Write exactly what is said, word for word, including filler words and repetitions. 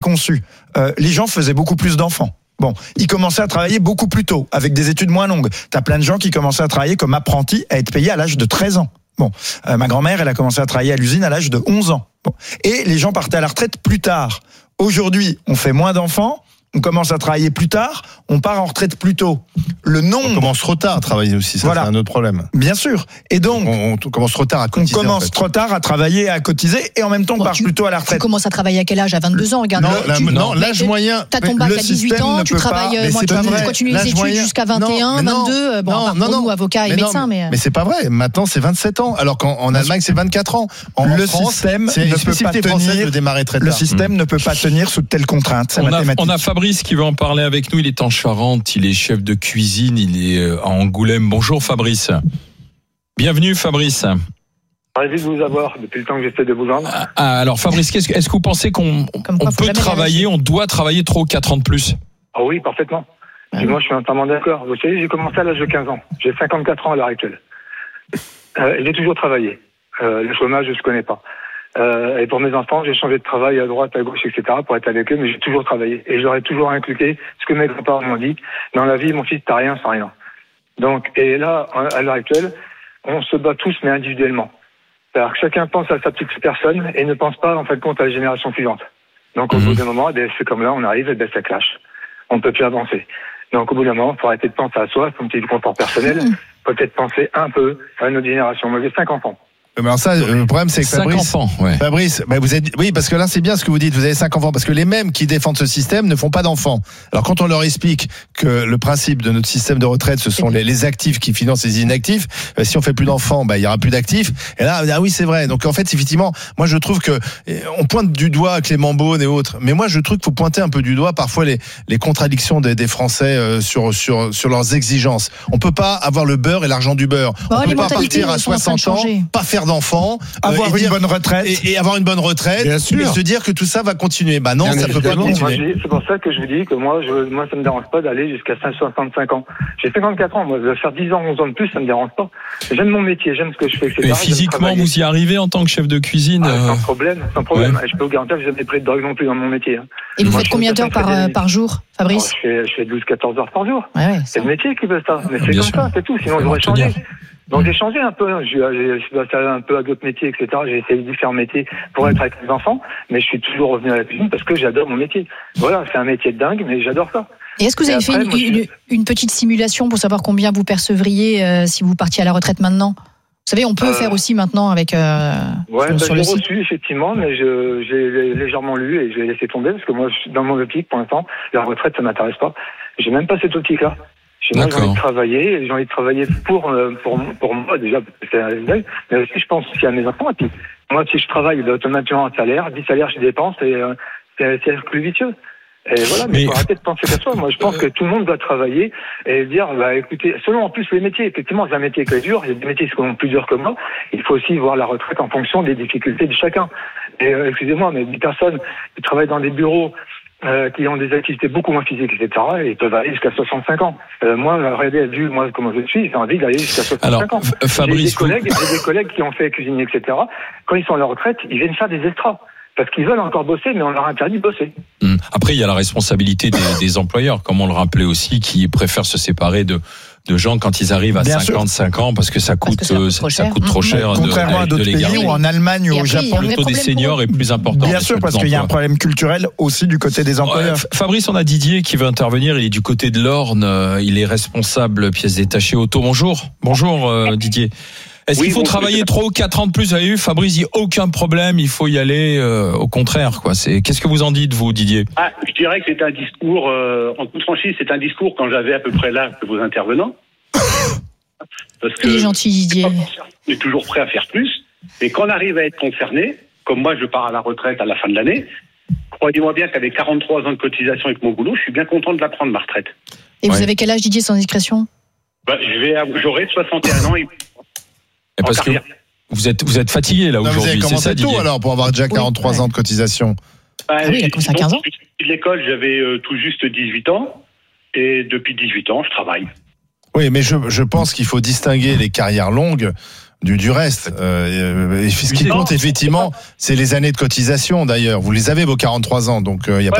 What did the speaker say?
conçu. Euh, les gens faisaient beaucoup plus d'enfants. Bon, ils commençaient à travailler beaucoup plus tôt, avec des études moins longues. T'as plein de gens qui commençaient à travailler comme apprentis, à être payés à l'âge de treize ans. Bon, euh, ma grand-mère, elle a commencé à travailler à l'usine à l'âge de onze ans. Bon. Et les gens partaient à la retraite plus tard. Aujourd'hui, on fait moins d'enfants, on commence à travailler plus tard, on part en retraite plus tôt. Le nombre... On commence trop tard à travailler aussi, ça voilà. C'est un autre problème. Bien sûr. Et donc... On, on commence trop tard à cotiser. On commence en fait. trop tard à travailler et à cotiser, et en même temps, on bon, part tu, plus tôt à la retraite. Tu commences à travailler à quel âge ? À vingt-deux ans, regarde. Non, tu, la, tu, non l'âge moyen... T'as ton bac à dix-huit ans, tu travailles... Moi, tu continues les études moyen, jusqu'à vingt et un, non, vingt-deux, bon, non, à part non, pour non, nous, avocats et médecins, mais... Mais c'est pas vrai, maintenant, c'est vingt-sept ans, alors qu'en Allemagne, c'est vingt-quatre ans. En le France, système c'est ne peut pas tenir... de démarrer très tard. Le système ne peut pas tenir sous de telles contraintes, c'est mathématique. On a Fabrice qui veut en parler avec nous, il est en Charente, il est chef de cuisine, il est à Angoulême. Bonjour Fabrice. Bienvenue Fabrice. Ravi de vous avoir depuis le temps que j'essaie de vous joindre. Ah, alors Fabrice, qu'est-ce que, est-ce que vous pensez qu'on on peut travailler, on doit travailler trop quatre ans de plus ? Ah oui, parfaitement. Et moi, je suis entièrement d'accord. Vous savez, j'ai commencé à l'âge de quinze ans. J'ai cinquante-quatre ans à l'heure actuelle. Euh, j'ai toujours travaillé. Euh, le chômage, je ne connais pas. Euh, et pour mes enfants, j'ai changé de travail à droite, à gauche, et cetera pour être avec eux, mais j'ai toujours travaillé. Et j'aurais toujours inculqué ce que mes grands-parents m'ont dit. Dans la vie, mon fils, t'as rien sans rien. Donc, et là, à l'heure actuelle, on se bat tous, mais individuellement. C'est-à-dire que chacun pense à sa petite personne et ne pense pas, en fin de compte, à la génération suivante. Donc, au mmh. bout d'un moment, c'est comme là, on arrive, et ben, ça clash. On ne peut plus avancer. Donc, au bout d'un moment, il faut arrêter de penser à soi, son petit confort personnel. Mmh. Peut-être penser un peu à notre génération. Moi, j'ai cinq enfants. Mais alors ça, le problème c'est que Fabrice, cinq enfants, ouais. Fabrice, bah vous êtes, oui, parce que là c'est bien ce que vous dites, vous avez cinq enfants, parce que les mêmes qui défendent ce système ne font pas d'enfants. Alors quand on leur explique que le principe de notre système de retraite, ce sont les, les actifs qui financent les inactifs, bah, si on fait plus d'enfants, bah il y aura plus d'actifs. Et là, ah oui c'est vrai. Donc en fait, effectivement, moi je trouve que on pointe du doigt Clément Beaune et autres, mais moi je trouve qu'il faut pointer un peu du doigt parfois les, les contradictions des, des Français euh, sur sur sur leurs exigences. On peut pas avoir le beurre et l'argent du beurre. Bon, on peut pas partir à soixante ans, pas faire d'enfants, avoir et une dire, bonne retraite et, et avoir une bonne retraite et se dire que tout ça va continuer. Bah non, bien ça peut pas continuer. Moi, c'est pour ça que je vous dis que moi, je, moi, ça me dérange pas d'aller jusqu'à soixante-cinq ans. J'ai cinquante-quatre ans, moi, de faire dix ans, onze ans de plus, ça me dérange pas. J'aime mon métier, j'aime ce que je fais, et cetera. Mais physiquement, vous y arrivez en tant que chef de cuisine ah, euh... Sans problème, sans problème. Ouais. Je peux vous garantir que je n'ai jamais pris de drogue non plus dans mon métier. Hein. Et vous moi, faites combien d'heures par, euh, par jour, Fabrice? oh, je, fais, je fais douze à quatorze heures par jour. Ouais, ouais, c'est le métier qui veut ça. Mais c'est comme ça, c'est tout. Sinon, j'aurais changé. Donc j'ai changé un peu, j'ai, j'ai, je suis passé un peu à d'autres métiers, et cetera. J'ai essayé différents métiers pour être avec mes enfants, mais je suis toujours revenu à la cuisine parce que j'adore mon métier. Voilà, c'est un métier de dingue, mais j'adore ça. Et est-ce que vous et avez après, fait une, moi, une, une petite simulation pour savoir combien vous percevriez euh, si vous partiez à la retraite maintenant ? Vous savez, on peut euh, faire aussi maintenant avec euh, ouais, sur, bah, sur j'ai le site. reçu effectivement, mais je, j'ai légèrement lu et je vais laisser tomber parce que moi, dans mon optique, pour l'instant, la retraite, ça m'intéresse pas. J'ai même pas cette optique-là. J'ai moi, j'ai envie de travailler, j'ai envie de travailler pour, pour, pour moi, déjà, c'est un deuil, mais aussi, je pense aussi à mes enfants. Et puis, moi, si je travaille, automatiquement un salaire, dix salaires, je dépense, et euh, c'est, c'est un plus vicieux. Et voilà, mais il faut arrêter de penser qu'à soi. Moi, je pense que tout le monde doit travailler et dire, bah, écoutez, selon en plus les métiers, effectivement, c'est un métier qui est dur, il y a des métiers qui sont plus durs que moi. Il faut aussi voir la retraite en fonction des difficultés de chacun. Et, euh, excusez-moi, mais des personnes qui travaillent dans des bureaux, Euh, qui ont des activités beaucoup moins physiques, et cetera, et ils peuvent aller jusqu'à soixante-cinq ans. Euh, moi, regardez, vu moi comment je suis, j'ai envie d'aller jusqu'à soixante-cinq Alors, ans. F- Fabrice, j'ai des collègues, vous... j'ai des collègues qui ont fait cuisinier, et cetera. Quand ils sont à la retraite, ils viennent faire des extras. Parce qu'ils veulent encore bosser, mais on leur interdit de bosser. Après, il y a la responsabilité des, des employeurs, comme on le rappelait aussi, qui préfèrent se séparer de, de gens quand ils arrivent à bien cinquante-cinq sûr. Ans, parce que ça coûte, que ça coûte trop cher, ça coûte trop cher mmh. Contrairement de, à d'autres de pays où en Allemagne ou au Japon, le taux des seniors est plus important. Bien sûr, parce qu'il y a un problème culturel aussi du côté des employeurs. Ouais, Fabrice, on a Didier qui veut intervenir. Il est du côté de l'Orne. Il est responsable pièces détachées auto. Bonjour. Bonjour, euh, Didier. Est-ce oui, qu'il faut bon, travailler trois ou quatre ans de plus? Vous avez vu, Fabrice dit aucun problème, il faut y aller. Euh, au contraire, quoi. C'est qu'est-ce que vous en dites, vous, Didier? Ah, je dirais que c'est un discours euh, en toute franchise, c'est un discours quand j'avais à peu près l'âge de vos intervenants. Parce que il est gentil, Didier. On est toujours prêt à faire plus, et quand on arrive à être concerné, comme moi, je pars à la retraite à la fin de l'année. Croyez-moi bien qu'avec quarante-trois ans de cotisation avec mon boulot, je suis bien content de la prendre ma retraite. Et ouais. Vous avez quel âge, Didier, sans discrétion? Bah, je vais, j'aurai soixante et un ans. Et Et parce que vous êtes, vous êtes fatigué là non, aujourd'hui. Vous avez commencé tôt alors pour avoir déjà quarante-trois oui, ouais. ans de cotisation. Bah, ah oui, il a commencé à quinze ans. Depuis l'école, j'avais euh, tout juste dix-huit ans. Et depuis dix-huit ans, je travaille. Oui, mais je, je pense qu'il faut distinguer les carrières longues du, du reste. Euh, et ce qui compte effectivement, c'est les années de cotisation d'ailleurs. Vous les avez vos quarante-trois ans, donc il euh, y a ouais. pas